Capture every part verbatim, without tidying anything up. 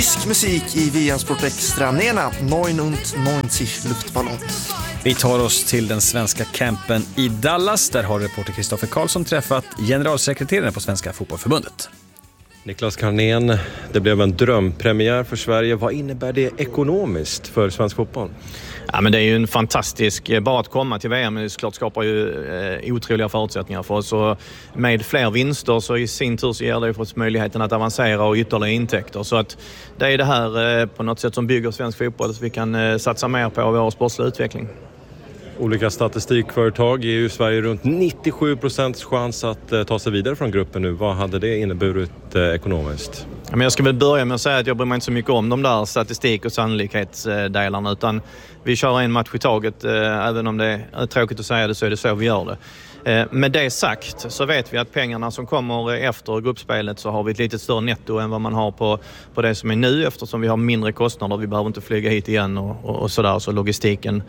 Musik i V M-sport extra. Nena, neunundneunzig luftballong. Vi tar oss till den svenska campen i Dallas. Där har reporter Kristoffer Karlsson träffat generalsekreteraren på Svenska fotbollförbundet. Niklas Carlnén, det blev en drömpremiär för Sverige. Vad innebär det ekonomiskt för svensk fotboll? Ja, men det är ju en fantastisk, bara att komma till V M, det såklart skapar ju eh, otroliga förutsättningar för oss. Och med fler vinster så i sin tur så ger det för oss möjligheten att avancera och ytterligare intäkter. Så att det är det här eh, på något sätt som bygger svensk fotboll, så vi kan eh, satsa mer på vår sportsliga utveckling. Olika statistikföretag ger ju Sverige runt nittiosju procent chans att eh, ta sig vidare från gruppen nu. Vad hade det inneburit eh, ekonomiskt? Ja, men jag ska väl börja med att säga att jag bryr mig inte så mycket om de där statistik- och sannolikhetsdelarna, utan vi kör en match i taget. Eh, även om det är tråkigt att säga det, så är det så vi gör det. Eh, med det sagt så vet vi att pengarna som kommer efter gruppspelet, så har vi ett lite större netto än vad man har på, på det som är nu, eftersom vi har mindre kostnader. Vi behöver inte flyga hit igen och, och, och sådär, så logistiken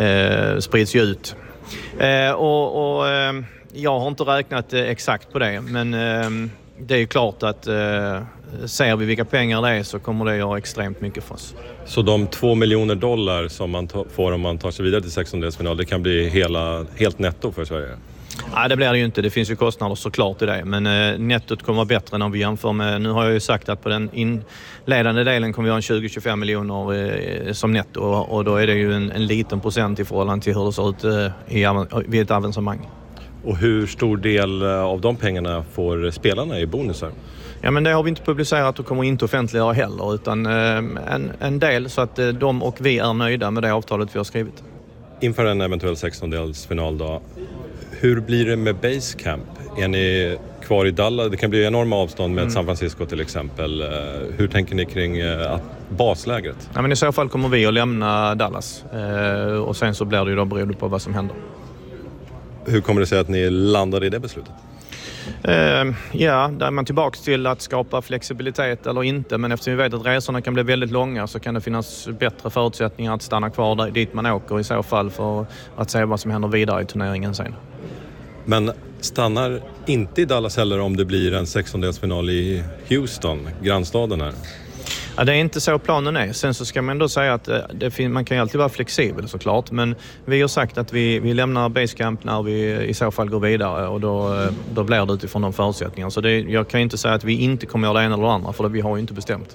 eh, sprids ju ut. Eh, och och eh, jag har inte räknat eh, exakt på det, men eh, det är ju klart att eh, ser vi vilka pengar det är, så kommer det göra extremt mycket för oss. Så de två miljoner dollar som man ta- får om man tar sig vidare till sextondelsfinal, det kan bli hela, helt netto för Sverige? Nej, det blir det ju inte. Det finns ju kostnader såklart i det. Men eh, nettot kommer vara bättre när vi jämför med... Nu har jag ju sagt att på den inledande delen kommer vi ha en tjugo till tjugofem miljoner eh, som netto. Och, och då är det ju en, en liten procent i förhållande till hur det ser ut eh, i, vid ett avancemang. Och hur stor del av de pengarna får spelarna i bonusar? Ja, men det har vi inte publicerat och kommer inte offentliggöra heller. Utan eh, en, en del, så att eh, de och vi är nöjda med det avtalet vi har skrivit. Inför en eventuell sextondelsfinal då, hur blir det med Basecamp? Är ni kvar i Dallas? Det kan bli enorma avstånd med mm. San Francisco till exempel. Hur tänker ni kring att baslägret? Ja, men i så fall kommer vi att lämna Dallas. Eh, och sen så blir det ju då beroende på vad som händer. Hur kommer det sig att ni landade i det beslutet? Uh, ja, där är man tillbaka till att skapa flexibilitet eller inte. Men eftersom vi vet att resorna kan bli väldigt långa, så kan det finnas bättre förutsättningar att stanna kvar där, dit man åker i så fall, för att se vad som händer vidare i turneringen sen. Men stannar inte i Dallas heller om det blir en sextondelsfinal i Houston, grannstaden här? Ja, det är inte så planen är. Sen så ska man ändå säga att det fin- man kan ju alltid vara flexibel såklart. Men vi har sagt att vi, vi lämnar Basecamp när vi i så fall går vidare. Och då, då blir det utifrån de förutsättningarna. Så det, jag kan inte säga att vi inte kommer göra det ena eller det andra. För det, vi har ju inte bestämt.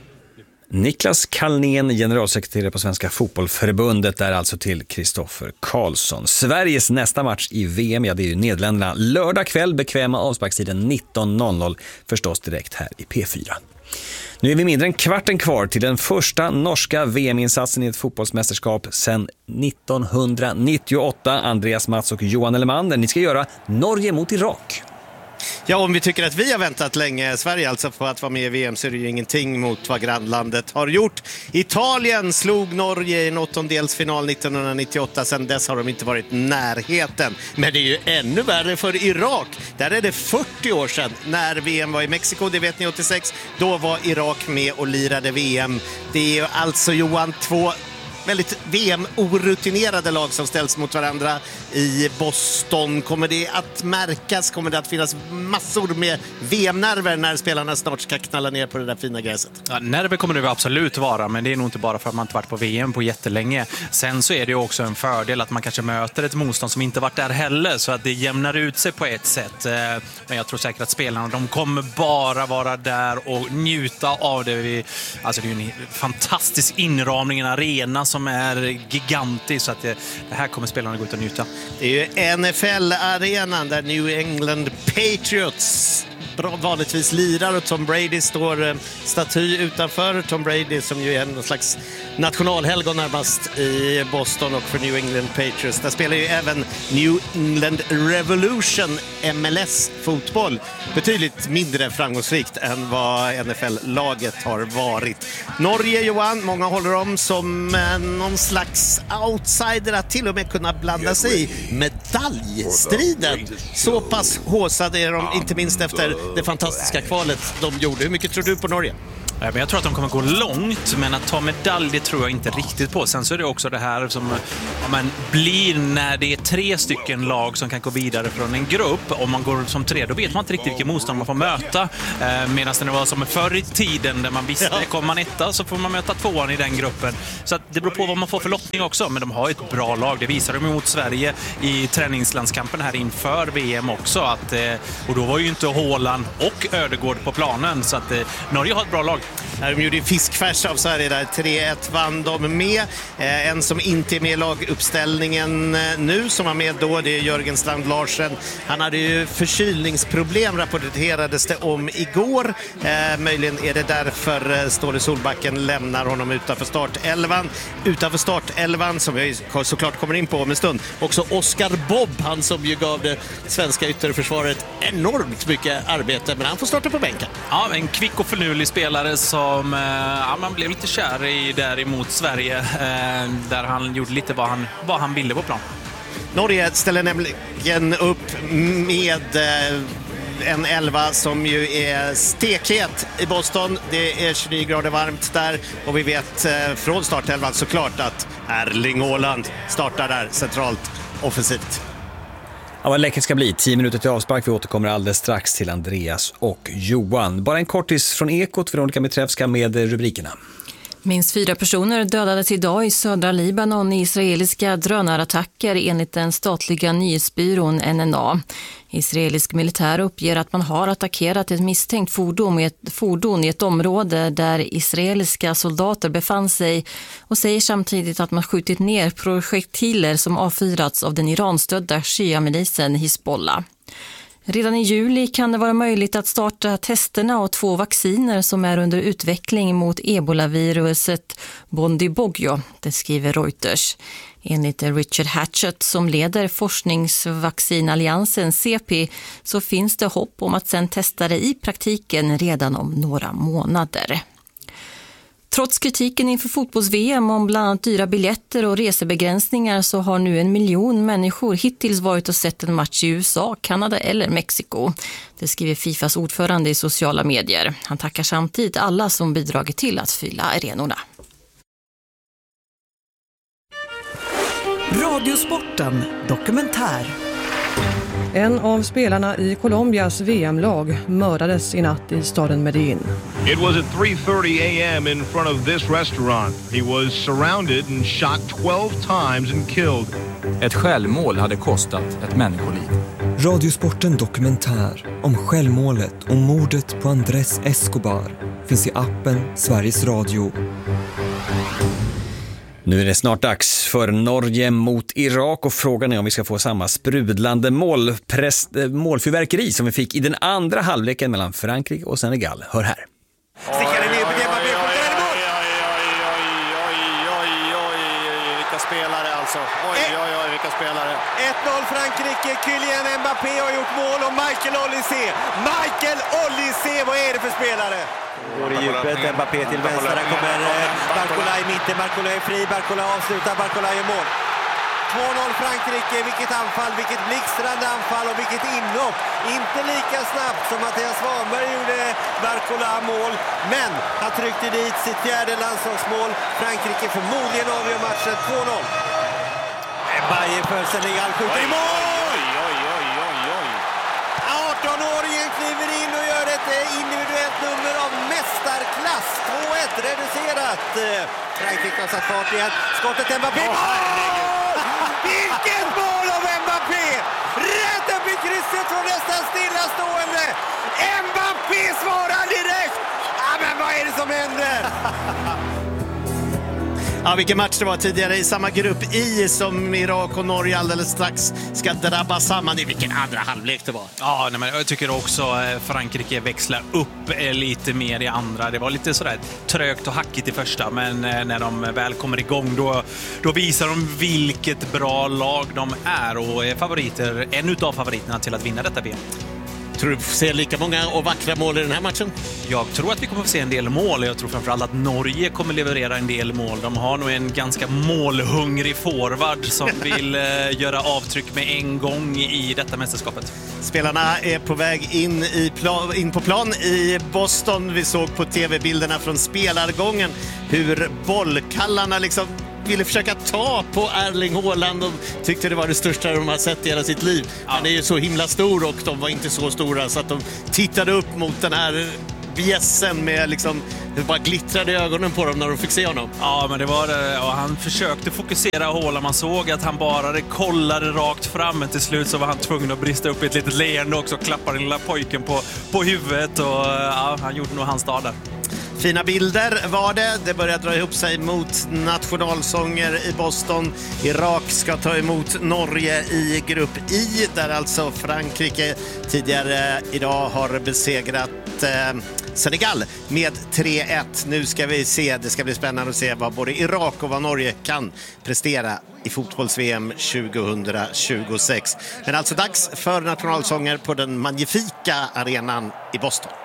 Niklas Carlnén, generalsekreterare på Svenska fotbollförbundet, är alltså till Kristoffer Karlsson. Sveriges nästa match i V M, ja, det är ju Nederländerna. Lördag kväll, bekväma avsparkstiden nitton noll noll, förstås direkt här i P fyra. Nu är vi mindre än kvarten kvar till den första norska V M-insatsen i ett fotbollsmästerskap sedan nittonhundranittioåtta. Andreas Mats och Johan Elemander, ni ska göra Norge mot Irak. Ja, om vi tycker att vi har väntat länge, Sverige alltså, på att vara med i V M, så är det ju ingenting mot vad grannlandet har gjort. Italien slog Norge i en åttondelsfinal nittonhundranittioåtta. Sedan dess har de inte varit närheten. Men det är ju ännu värre för Irak. Där är det fyrtio år sedan när V M var i Mexiko, det vet ni, åttiosex. Då var Irak med och lirade V M. Det är ju alltså, Johan, två väldigt V M-orutinerade lag som ställs mot varandra i Boston. Kommer det att märkas? Kommer det att finnas massor med V M-nerver när spelarna snart ska knalla ner på det där fina gräset? Ja, nerver kommer det absolut vara, men det är nog inte bara för att man inte varit på V M på jättelänge. Sen så är det ju också en fördel att man kanske möter ett motstånd som inte varit där heller, så att det jämnar ut sig på ett sätt. Men jag tror säkert att spelarna, de kommer bara vara där och njuta av det. Vi, alltså det är ju en fantastisk inramning, en arena som är gigantisk, så att det, det här kommer spelarna gå ut och njuta. Det är ju N F L-arenan där New England Patriots bra, vanligtvis lirar, och Tom Brady står eh, staty utanför. Tom Brady som ju är en slags nationalhelgon närmast i Boston, och för New England Patriots. Där spelar ju även New England Revolution M L S-fotboll. Betydligt mindre framgångsrikt än vad N F L-laget har varit. Norge, Johan, många håller om som eh, någon slags outsider att till och med kunna blanda sig i medaljstriden. Så pass håsade är de, inte minst efter det fantastiska kvalet de gjorde. Hur mycket tror du på Norge? Ja, men jag tror att de kommer gå långt, men att ta medalj det tror jag inte riktigt på. Sen så är det också det här som ja, man blir när det är tre stycken lag som kan gå vidare från en grupp. Om man går som tre, då vet man inte riktigt vilken motstånd man får möta. Eh, medan det var som förr i tiden där man visste, ja. kommer man etta så får man möta tvåan i den gruppen. Så att det beror på vad man får för lottning också. Men de har ett bra lag. Det visar de mot Sverige i träningslandskampen här inför V M också. Att, eh, och då var ju inte Haaland och Ödegård på planen. Så att eh, Norge har ett bra lag. De gjorde fiskfärs av Sverige där. tre ett vann de med. Eh, en som inte är med i laguppställningen nu, som var med då, det är Jörgen Strand Larsen. Han hade ju förkylningsproblem, rapporterades det om igår. Eh, möjligen är det därför Ståle Solbacken lämnar honom utanför startelvan. Utanför startelvan, som vi såklart kommer in på om en stund, också Oscar Bobb, han som ju gav det svenska ytterförsvaret enormt mycket arbete, men han får starta på bänken. Ja, en kvick och förnulig spelare som ja, man blev lite kär i där emot Sverige, eh, där han gjorde lite vad han, vad han ville på plan. Norge ställer nämligen upp med eh, en elva som ju är stekhet i Boston. Det är tjugonio grader varmt där och vi vet eh, från startelvan såklart att Erling Haaland startar där centralt offensivt. Ja, vad läckert ska bli. Tio minuter till avspark. Vi återkommer alldeles strax till Andreas och Johan. Bara en kortis från Ekot, Veronica Mitrevska med rubrikerna. Minst fyra personer dödades idag i södra Libanon i israeliska drönarattacker enligt den statliga nyhetsbyrån N N A. Israelisk militär uppger att man har attackerat ett misstänkt fordon i ett, fordon i ett område där israeliska soldater befann sig och säger samtidigt att man skjutit ner projektiler som avfyrats av den iranstödda shia-milisen Hizbollah. Redan i juli kan det vara möjligt att starta testerna av två vacciner som är under utveckling mot ebolaviruset Bundibugyo, det skriver Reuters. Enligt Richard Hatchett som leder forskningsvaccinalliansen C P så finns det hopp om att sen testa det i praktiken redan om några månader. Trots kritiken inför fotbolls-V M om bland annat dyra biljetter och resebegränsningar så har nu en miljon människor hittills varit och sett en match i U S A, Kanada eller Mexiko. Det skriver Fifas ordförande i sociala medier. Han tackar samtidigt alla som bidragit till att fylla arenorna. Radiosporten dokumentär. En av spelarna i Colombias V M-lag mördades i natt i staden Medellin. It was at three thirty a m in front of this restaurant. He was surrounded and shot twelve times and killed. Ett självmål hade kostat ett människoliv. Radiosporten dokumentär om självmålet och mordet på Andrés Escobar finns i appen Sveriges Radio. Nu är det snart dags för Norge mot Irak och frågan är om vi ska få samma sprudlande målprest, målfyrverkeri som vi fick i den andra halvleken mellan Frankrike och Senegal. Hör här. Stickar ner på Mbappé, skjuter den i mål! Oj, oj, oj, oj, oj, vilka spelare alltså. Oj, oj, oj, vilka spelare. ett noll Frankrike, Kylian Mbappé har gjort mål och Michael Olise. Michael Olise, vad är det för spelare? Går i djupet, Mbappé till vänster, där kommer Barcola i mitten, Barcola är fri, Barcola avslutar, Barcola i mål. två noll Frankrike, vilket anfall, vilket blixtrande anfall och vilket inhopp. Inte lika snabbt som Mattias Svanberg gjorde Barcola mål, men han tryckte dit sitt fjärde landslagsmål. Frankrike förmodligen avgör matchen två noll. Mbappé för Senegal skjuter i mål! arton-åringen kliver in och gör ett individuellt nummer av mästarklass. två ett reducerat. Frankrike har satt fart igen. Skottet Mbappé. Åh, vilket mål av Mbappé! Rätt upp i krysset från nästan stillastående. Mbappé svarar direkt. Ja, men vad är det som händer? Ja, vilken match det var tidigare i samma grupp I som Irak och Norge alldeles strax ska drabba samman i. Vilken andra halvlek det var. Ja, nej, men jag tycker också Frankrike växlar upp lite mer i andra. Det var lite sådär trögt och hackigt i första, men när de väl kommer igång då, då visar de vilket bra lag de är och är favoriter, en utav favoriterna till att vinna detta V M. Tror du vi får se lika många och vackra mål i den här matchen? Jag tror att vi kommer att se en del mål. Jag tror framförallt att Norge kommer leverera en del mål. De har nog en ganska målhungrig forward som vill eh, göra avtryck med en gång i detta mästerskapet. Spelarna är på väg in, i plan, in på plan i Boston. Vi såg på tv-bilderna från spelargången hur bollkallarna liksom ville försöka ta på Erling Haaland och tyckte det var det största de har sett i hela sitt liv. Han är ju så himla stor och de var inte så stora så att de tittade upp mot den här bjässen med liksom, det bara glittrade i ögonen på dem när de fick se honom. Ja, men det var det. Och han försökte fokusera Haaland. Man såg att han bara kollade rakt fram, men till slut så var han tvungen att brista upp i ett litet leende också och klappa den lilla pojken på, på huvudet och ja, han gjorde nog hans dag där. Fina bilder var det. Det börjar dra ihop sig mot nationalsånger i Boston. Irak ska ta emot Norge i grupp I, där alltså Frankrike tidigare idag har besegrat eh, Senegal med tre ett. Nu ska vi se, det ska bli spännande att se vad både Irak och vad Norge kan prestera i fotbolls-V M tjugohundratjugosex. Men alltså dags för nationalsånger på den magnifika arenan i Boston.